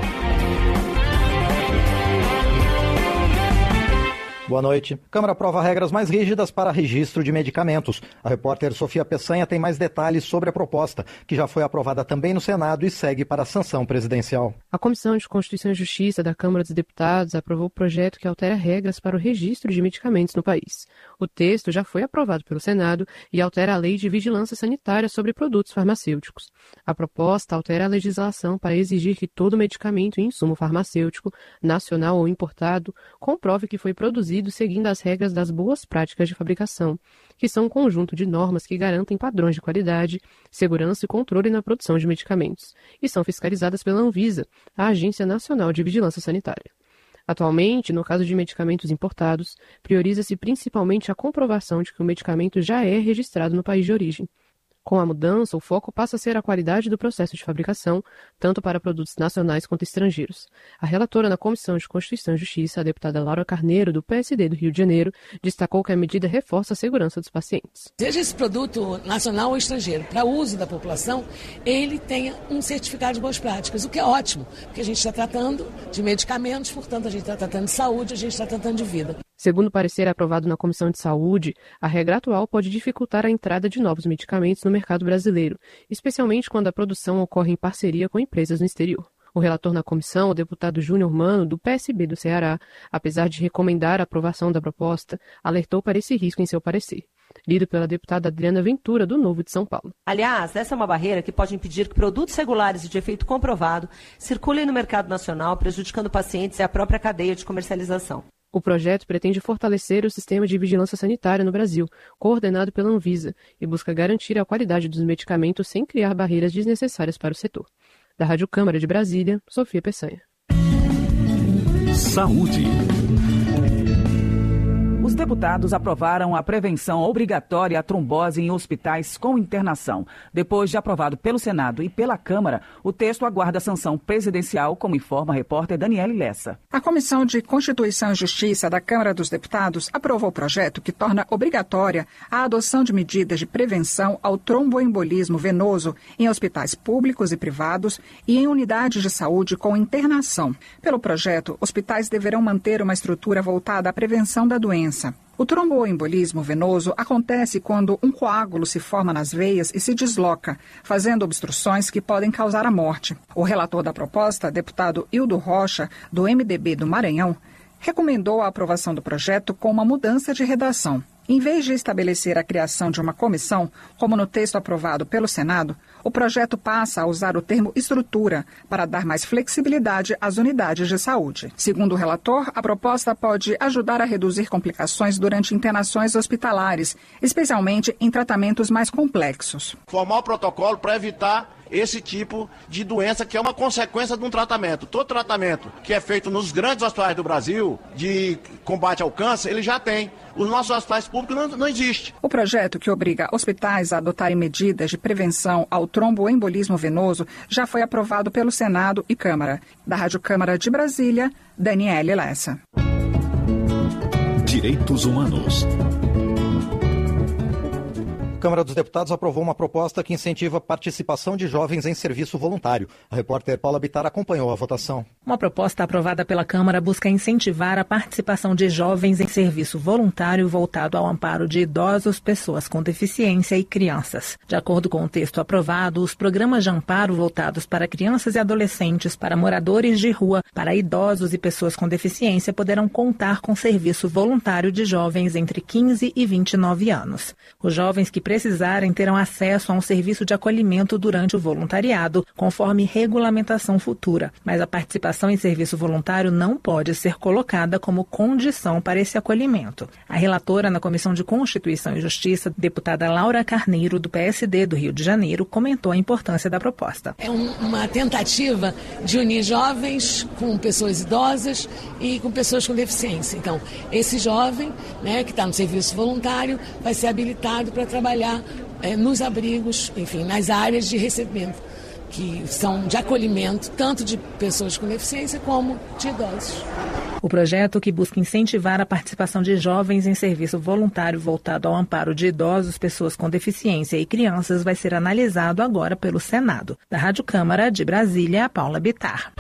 Boa noite. Câmara aprova regras mais rígidas para registro de medicamentos. A repórter Sofia Peçanha tem mais detalhes sobre a proposta, que já foi aprovada também no Senado e segue para a sanção presidencial. A Comissão de Constituição e Justiça da Câmara dos Deputados aprovou o projeto que altera regras para o registro de medicamentos no país. O texto já foi aprovado pelo Senado e altera a Lei de Vigilância Sanitária sobre produtos farmacêuticos. A proposta altera a legislação para exigir que todo medicamento e insumo farmacêutico, nacional ou importado, comprove que foi produzido seguindo as regras das boas práticas de fabricação, que são um conjunto de normas que garantem padrões de qualidade, segurança e controle na produção de medicamentos, e são fiscalizadas pela Anvisa, a Agência Nacional de Vigilância Sanitária. Atualmente, no caso de medicamentos importados, prioriza-se principalmente a comprovação de que o medicamento já é registrado no país de origem. Com a mudança, o foco passa a ser a qualidade do processo de fabricação, tanto para produtos nacionais quanto estrangeiros. A relatora na Comissão de Constituição e Justiça, a deputada Laura Carneiro, do PSD do Rio de Janeiro, destacou que a medida reforça a segurança dos pacientes. Seja esse produto nacional ou estrangeiro, para uso da população, ele tenha um certificado de boas práticas, o que é ótimo, porque a gente está tratando de medicamentos, portanto a gente está tratando de saúde, a gente está tratando de vida. Segundo o parecer aprovado na Comissão de Saúde, a regra atual pode dificultar a entrada de novos medicamentos no mercado brasileiro, especialmente quando a produção ocorre em parceria com empresas no exterior. O relator na comissão, o deputado Júnior Mano, do PSB do Ceará, apesar de recomendar a aprovação da proposta, alertou para esse risco em seu parecer. lido pela deputada Adriana Ventura, do Novo de São Paulo. Aliás, essa é uma barreira que pode impedir que produtos regulares e de efeito comprovado circulem no mercado nacional, prejudicando pacientes e a própria cadeia de comercialização. O projeto pretende fortalecer o sistema de vigilância sanitária no Brasil, coordenado pela Anvisa, e busca garantir a qualidade dos medicamentos sem criar barreiras desnecessárias para o setor. Da Rádio Câmara de Brasília, Sofia Peçanha. Saúde. Os deputados aprovaram a prevenção obrigatória à trombose em hospitais com internação. Depois de aprovado pelo Senado e pela Câmara, o texto aguarda a sanção presidencial, como informa a repórter Daniele Lessa. A Comissão de Constituição e Justiça da Câmara dos Deputados aprovou o projeto que torna obrigatória a adoção de medidas de prevenção ao tromboembolismo venoso em hospitais públicos e privados e em unidades de saúde com internação. Pelo projeto, hospitais deverão manter uma estrutura voltada à prevenção da doença. O tromboembolismo venoso acontece quando um coágulo se forma nas veias e se desloca, fazendo obstruções que podem causar a morte. O relator da proposta, deputado Hildo Rocha, do MDB do Maranhão, recomendou a aprovação do projeto com uma mudança de redação. Em vez de estabelecer a criação de uma comissão, como no texto aprovado pelo Senado, o projeto passa a usar o termo estrutura para dar mais flexibilidade às unidades de saúde. Segundo o relator, a proposta pode ajudar a reduzir complicações durante internações hospitalares, especialmente em tratamentos mais complexos. Formar o protocolo para evitar esse tipo de doença que é uma consequência de um tratamento. Todo tratamento que é feito nos grandes hospitais do Brasil de combate ao câncer, ele já tem. Os nossos hospitais públicos não existe. O projeto que obriga hospitais a adotarem medidas de prevenção ao tromboembolismo venoso já foi aprovado pelo Senado e Câmara. Da Rádio Câmara de Brasília, Daniele Lessa. Direitos Humanos. A Câmara dos Deputados aprovou uma proposta que incentiva a participação de jovens em serviço voluntário. A repórter Paula Bittar acompanhou a votação. Uma proposta aprovada pela Câmara busca incentivar a participação de jovens em serviço voluntário voltado ao amparo de idosos, pessoas com deficiência e crianças. De acordo com o texto aprovado, os programas de amparo voltados para crianças e adolescentes, para moradores de rua, para idosos e pessoas com deficiência poderão contar com serviço voluntário de jovens entre 15 e 29 anos. Os jovens que precisarem terão acesso a um serviço de acolhimento durante o voluntariado, conforme regulamentação futura. Mas a participação em serviço voluntário não pode ser colocada como condição para esse acolhimento. A relatora na Comissão de Constituição e Justiça, deputada Laura Carneiro, do PSD do Rio de Janeiro, comentou a importância da proposta. É uma tentativa de unir jovens com pessoas idosas e com pessoas com deficiência. Então, esse jovem, que está no serviço voluntário vai ser habilitado para trabalhar nos abrigos, enfim, nas áreas de recebimento, que são de acolhimento tanto de pessoas com deficiência como de idosos. O projeto, que busca incentivar a participação de jovens em serviço voluntário voltado ao amparo de idosos, pessoas com deficiência e crianças, vai ser analisado agora pelo Senado. Da Rádio Câmara de Brasília, Paula Bittar.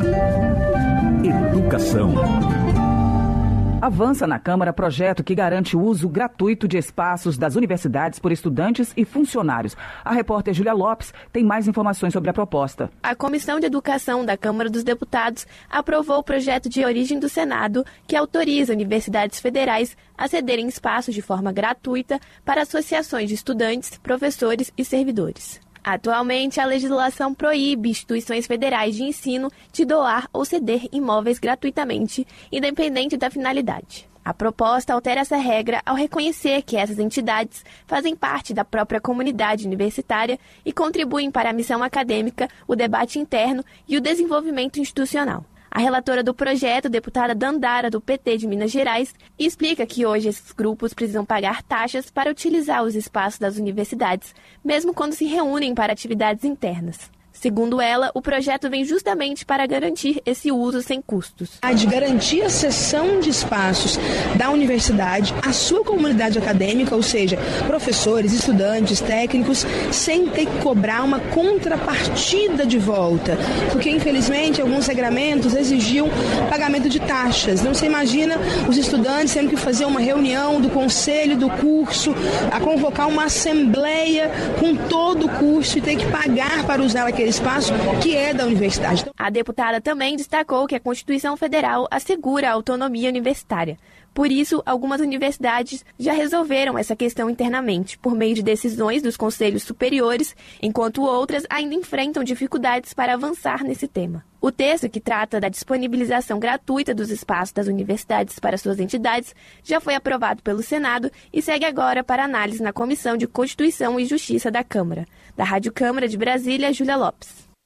Educação. Avança na Câmara projeto que garante o uso gratuito de espaços das universidades por estudantes e funcionários. A repórter Júlia Lopes tem mais informações sobre a proposta. A Comissão de Educação da Câmara dos Deputados aprovou o projeto de origem do Senado que autoriza universidades federais a cederem espaços de forma gratuita para associações de estudantes, professores e servidores. Atualmente, a legislação proíbe instituições federais de ensino de doar ou ceder imóveis gratuitamente, independente da finalidade. A proposta altera essa regra ao reconhecer que essas entidades fazem parte da própria comunidade universitária e contribuem para a missão acadêmica, o debate interno e o desenvolvimento institucional. A relatora do projeto, deputada Dandara, do PT de Minas Gerais, explica que hoje esses grupos precisam pagar taxas para utilizar os espaços das universidades, mesmo quando se reúnem para atividades internas. Segundo ela, o projeto vem justamente para garantir esse uso sem custos. De garantir a cessão de espaços da universidade à sua comunidade acadêmica, ou seja, professores, estudantes, técnicos, sem ter que cobrar uma contrapartida de volta. Porque, infelizmente, alguns regramentos exigiam pagamento de taxas. Então, você imagina os estudantes tendo que fazer uma reunião do conselho do curso, a convocar uma assembleia com todo o curso e ter que pagar para usar aquele espaço que é da universidade. A deputada também destacou que a Constituição Federal assegura a autonomia universitária. Por isso, algumas universidades já resolveram essa questão internamente, por meio de decisões dos conselhos superiores, enquanto outras ainda enfrentam dificuldades para avançar nesse tema. O texto, que trata da disponibilização gratuita dos espaços das universidades para suas entidades, já foi aprovado pelo Senado e segue agora para análise na Comissão de Constituição e Justiça da Câmara. Da Rádio Câmara de Brasília, Júlia Lopes.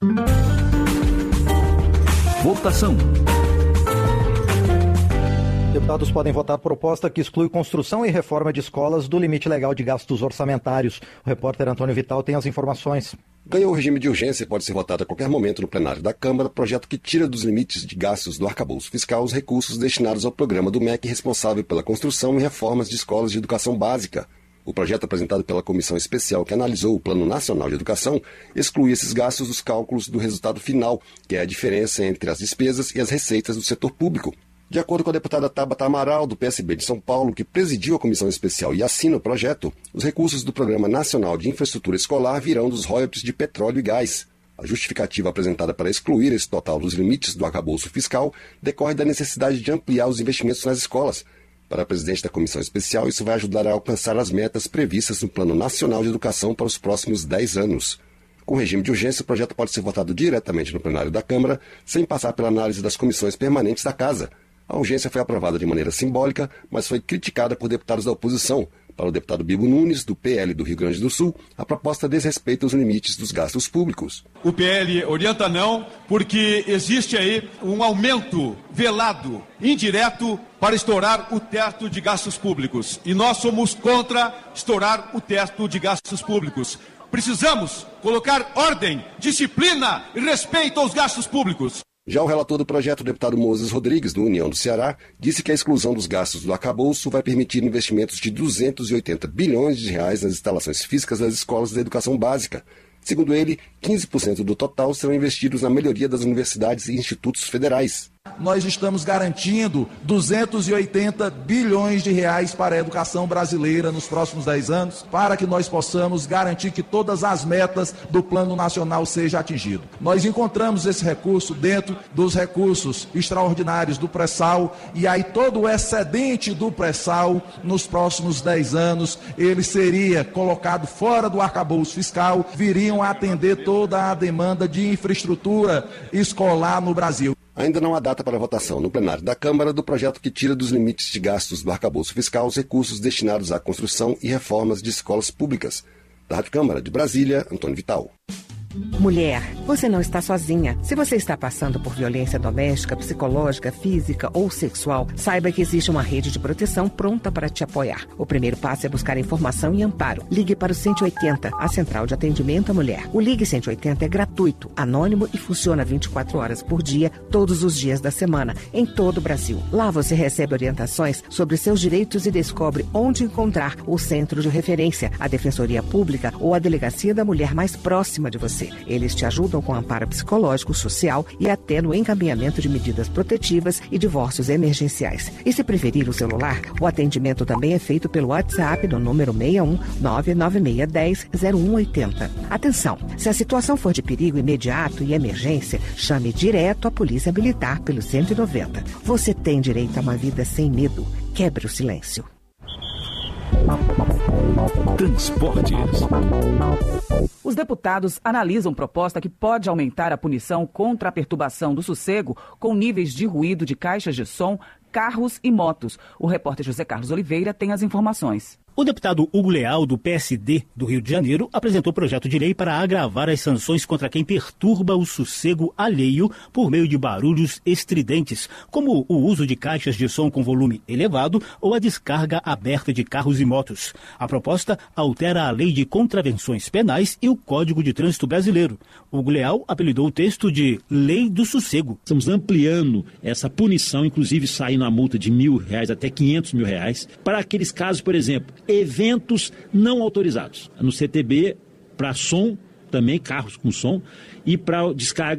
Votação. Deputados podem votar proposta que exclui construção e reforma de escolas do limite legal de gastos orçamentários. O repórter Antônio Vital tem as informações. Ganhou o regime de urgência e pode ser votado a qualquer momento no plenário da Câmara, projeto que tira dos limites de gastos do arcabouço fiscal os recursos destinados ao programa do MEC responsável pela construção e reformas de escolas de educação básica. O projeto apresentado pela Comissão Especial que analisou o Plano Nacional de Educação exclui esses gastos dos cálculos do resultado final, que é a diferença entre as despesas e as receitas do setor público. De acordo com a deputada Tabata Amaral, do PSB de São Paulo, que presidiu a comissão especial e assina o projeto, os recursos do Programa Nacional de Infraestrutura Escolar virão dos royalties de petróleo e gás. A justificativa apresentada para excluir esse total dos limites do arcabouço fiscal decorre da necessidade de ampliar os investimentos nas escolas. Para a presidente da comissão especial, isso vai ajudar a alcançar as metas previstas no Plano Nacional de Educação para os próximos 10 anos. Com regime de urgência, o projeto pode ser votado diretamente no plenário da Câmara, sem passar pela análise das comissões permanentes da Casa. A urgência foi aprovada de maneira simbólica, mas foi criticada por deputados da oposição. Para o deputado Bibo Nunes, do PL do Rio Grande do Sul, a proposta desrespeita os limites dos gastos públicos. O PL orienta não, porque existe aí um aumento velado, indireto, para estourar o teto de gastos públicos. E nós somos contra estourar o teto de gastos públicos. Precisamos colocar ordem, disciplina e respeito aos gastos públicos. Já o relator do projeto, o deputado Moses Rodrigues, do União do Ceará, disse que a exclusão dos gastos do arcabouço vai permitir investimentos de 280 bilhões de reais nas instalações físicas das escolas da educação básica. Segundo ele, 15% do total serão investidos na melhoria das universidades e institutos federais. Nós estamos garantindo 280 bilhões de reais para a educação brasileira nos próximos 10 anos, para que nós possamos garantir que todas as metas do Plano Nacional sejam atingidas. Nós encontramos esse recurso dentro dos recursos extraordinários do pré-sal, e aí todo o excedente do pré-sal, nos próximos 10 anos, ele seria colocado fora do arcabouço fiscal, viriam a atender toda a demanda de infraestrutura escolar no Brasil. Ainda não há data para votação no plenário da Câmara do projeto que tira dos limites de gastos do arcabouço fiscal os recursos destinados à construção e reformas de escolas públicas. Da Rádio Câmara de Brasília, Antônio Vital. Mulher, você não está sozinha. Se você está passando por violência doméstica, psicológica, física ou sexual, saiba que existe uma rede de proteção pronta para te apoiar. O primeiro passo é buscar informação e amparo. Ligue para o 180, a central de atendimento à mulher. O Ligue 180 é gratuito, anônimo e funciona 24 horas por dia, todos os dias da semana, em todo o Brasil. Lá você recebe orientações sobre seus direitos e descobre onde encontrar o centro de referência, a Defensoria Pública ou a Delegacia da Mulher mais próxima de você. Eles te ajudam com amparo psicológico, social e até no encaminhamento de medidas protetivas e divórcios emergenciais. E se preferir o celular, o atendimento também é feito pelo WhatsApp no número 61 99610 0180. Atenção, se a situação for de perigo imediato e emergência, chame direto a Polícia Militar pelo 190. Você tem direito a uma vida sem medo. Quebre o silêncio. Transportes. Os deputados analisam proposta que pode aumentar a punição contra a perturbação do sossego com níveis de ruído de caixas de som, carros e motos. O repórter José Carlos Oliveira tem as informações. O deputado Hugo Leal, do PSD do Rio de Janeiro, apresentou projeto de lei para agravar as sanções contra quem perturba o sossego alheio por meio de barulhos estridentes, como o uso de caixas de som com volume elevado ou a descarga aberta de carros e motos. A proposta altera a lei de contravenções penais e o Código de Trânsito Brasileiro. Hugo Leal apelidou o texto de Lei do Sossego. Estamos ampliando essa punição, inclusive saindo a multa de R$1.000 até R$500.000, para aqueles casos, por exemplo, eventos não autorizados. No CTB, para som, também carros com som, e para descargas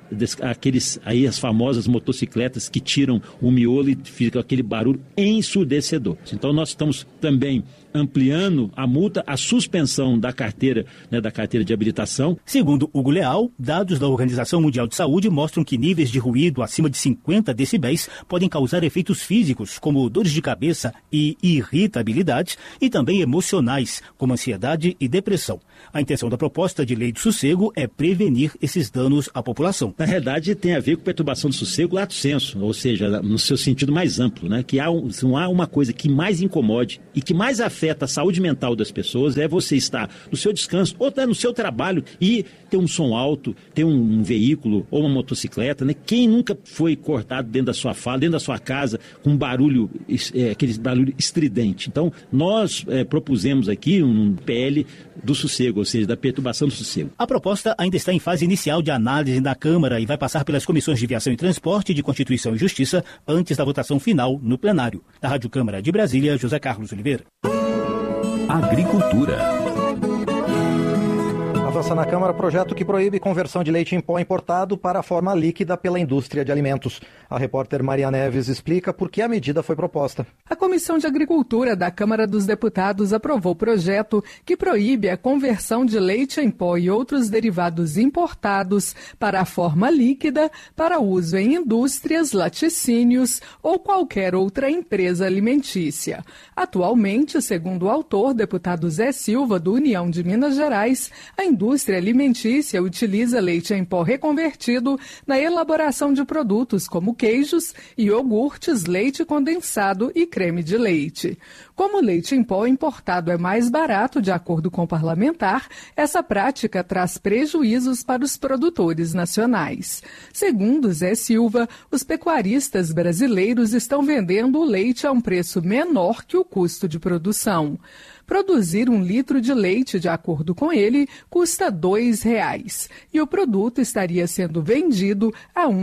as famosas motocicletas que tiram o miolo e fica aquele barulho ensurdecedor. Então nós estamos também ampliando a multa, a suspensão da carteira, da carteira de habilitação. Segundo Hugo Leal, dados da Organização Mundial de Saúde mostram que níveis de ruído acima de 50 decibéis podem causar efeitos físicos, como dores de cabeça e irritabilidade, e também emocionais, como ansiedade e depressão. A intenção da proposta de lei do sossego é prevenir esses danos à população. Na realidade, tem a ver com perturbação do sossego lato sensu, ou seja, no seu sentido mais amplo, que não há uma coisa que mais incomode e que mais afeta a saúde mental das pessoas é você estar no seu descanso ou no seu trabalho e ter um som alto, ter um veículo ou uma motocicleta, Quem nunca foi cortado dentro da sua fala, dentro da sua casa, com um barulho, aquele barulho estridente? Então, nós propusemos aqui um PL do sossego, ou seja, da perturbação do sossego. A proposta ainda está em fase inicial de análise na Câmara e vai passar pelas comissões de Viação e Transporte, de Constituição e Justiça, antes da votação final no plenário. Da Rádio Câmara de Brasília, José Carlos Oliveira. Agricultura. Avança na Câmara projeto que proíbe conversão de leite em pó importado para a forma líquida pela indústria de alimentos. A repórter Maria Neves explica por que a medida foi proposta. A Comissão de Agricultura da Câmara dos Deputados aprovou o projeto que proíbe a conversão de leite em pó e outros derivados importados para a forma líquida para uso em indústrias, laticínios ou qualquer outra empresa alimentícia. Atualmente, segundo o autor, deputado Zé Silva, do União de Minas Gerais, a indústria alimentícia utiliza leite em pó reconvertido na elaboração de produtos como queijos, iogurtes, leite condensado e creme de leite. Como o leite em pó importado é mais barato, de acordo com o parlamentar, essa prática traz prejuízos para os produtores nacionais. Segundo Zé Silva, os pecuaristas brasileiros estão vendendo o leite a um preço menor que o custo de produção. Produzir 1 litro de leite, de acordo com ele, custa R$ 2,00 e o produto estaria sendo vendido a R$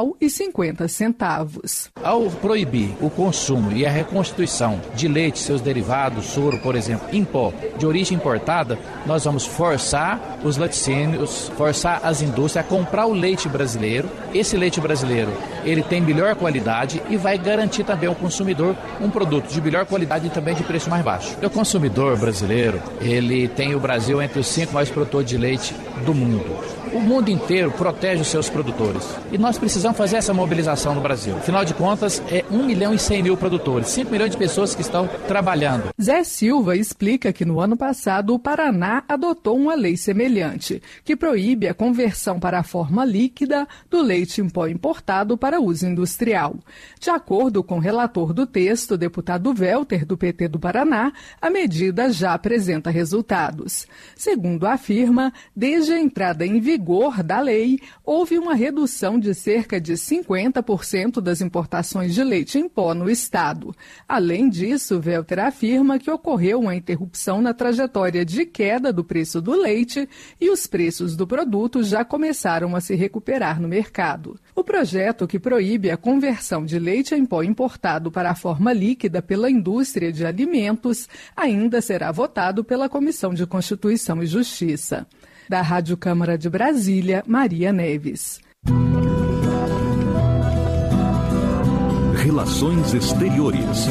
1,50. Ao proibir o consumo e a reconstituição de leite, seus derivados, soro, por exemplo, em pó, de origem importada, nós vamos forçar os laticínios, forçar as indústrias a comprar o leite brasileiro. Esse leite brasileiro, ele tem melhor qualidade e vai garantir também ao consumidor um produto de melhor qualidade e também de preço mais baixo. O consumidor brasileiro, ele tem o Brasil entre os 5 maiores produtores de leite do mundo. O mundo inteiro protege os seus produtores. E nós precisamos fazer essa mobilização no Brasil. Afinal de contas, é 1.100.000 produtores, 5 milhões de pessoas que estão trabalhando. Zé Silva explica que no ano passado o Paraná adotou uma lei semelhante, que proíbe a conversão para a forma líquida do leite em pó importado para uso industrial. De acordo com o relator do texto, o deputado Welter, do PT do Paraná, a medida já apresenta resultados. Segundo afirma, desde a entrada em vigor da lei, houve uma redução de cerca de 50% das importações de leite em pó no estado. Além disso, Welter afirma que ocorreu uma interrupção na trajetória de queda do preço do leite e os preços do produto já começaram a se recuperar no mercado. O projeto que proíbe a conversão de leite em pó importado para a forma líquida pela indústria de alimentos ainda será votado pela Comissão de Constituição e Justiça. Da Rádio Câmara de Brasília, Maria Neves. Relações Exteriores.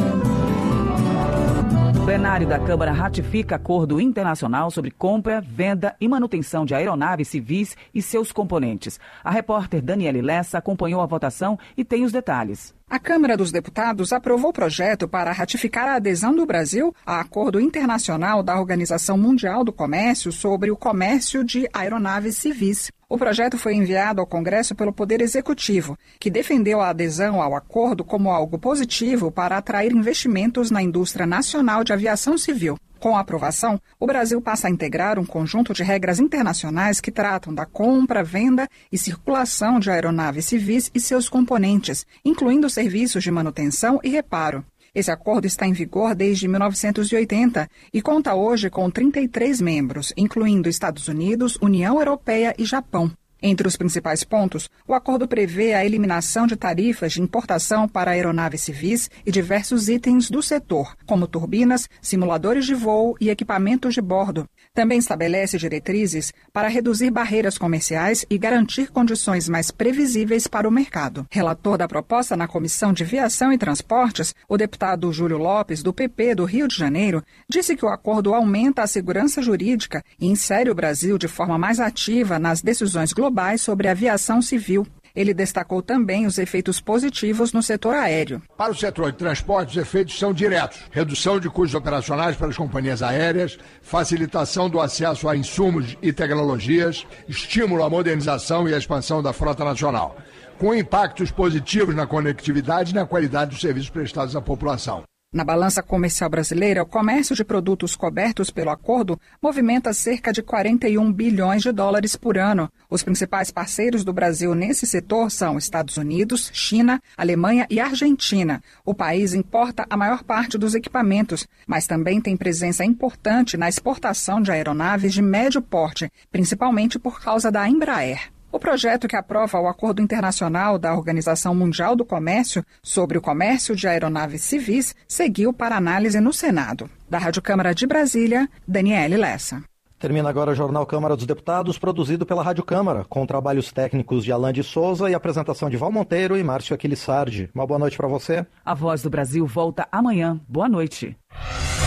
O plenário da Câmara ratifica acordo internacional sobre compra, venda e manutenção de aeronaves civis e seus componentes. A repórter Daniele Lessa acompanhou a votação e tem os detalhes. A Câmara dos Deputados aprovou o projeto para ratificar a adesão do Brasil a acordo internacional da Organização Mundial do Comércio sobre o comércio de aeronaves civis. O projeto foi enviado ao Congresso pelo Poder Executivo, que defendeu a adesão ao acordo como algo positivo para atrair investimentos na indústria nacional de aviação civil. Com a aprovação, o Brasil passa a integrar um conjunto de regras internacionais que tratam da compra, venda e circulação de aeronaves civis e seus componentes, incluindo serviços de manutenção e reparo. Esse acordo está em vigor desde 1980 e conta hoje com 33 membros, incluindo Estados Unidos, União Europeia e Japão. Entre os principais pontos, o acordo prevê a eliminação de tarifas de importação para aeronaves civis e diversos itens do setor, como turbinas, simuladores de voo e equipamentos de bordo. Também estabelece diretrizes para reduzir barreiras comerciais e garantir condições mais previsíveis para o mercado. Relator da proposta na Comissão de Viação e Transportes, o deputado Júlio Lopes, do PP do Rio de Janeiro, disse que o acordo aumenta a segurança jurídica e insere o Brasil de forma mais ativa nas decisões globais sobre a aviação civil. Ele destacou também os efeitos positivos no setor aéreo. Para o setor de transporte, os efeitos são diretos. Redução de custos operacionais para as companhias aéreas, facilitação do acesso a insumos e tecnologias, estímulo à modernização e à expansão da frota nacional, com impactos positivos na conectividade e na qualidade dos serviços prestados à população. Na balança comercial brasileira, o comércio de produtos cobertos pelo acordo movimenta cerca de 41 bilhões de dólares por ano. Os principais parceiros do Brasil nesse setor são Estados Unidos, China, Alemanha e Argentina. O país importa a maior parte dos equipamentos, mas também tem presença importante na exportação de aeronaves de médio porte, principalmente por causa da Embraer. O projeto que aprova o Acordo Internacional da Organização Mundial do Comércio sobre o comércio de aeronaves civis seguiu para análise no Senado. Da Rádio Câmara de Brasília, Daniele Lessa. Termina agora o Jornal Câmara dos Deputados, produzido pela Rádio Câmara, com trabalhos técnicos de Alain de Souza e apresentação de Val Monteiro e Márcio Aquilissardi. Uma boa noite para você. A Voz do Brasil volta amanhã. Boa noite.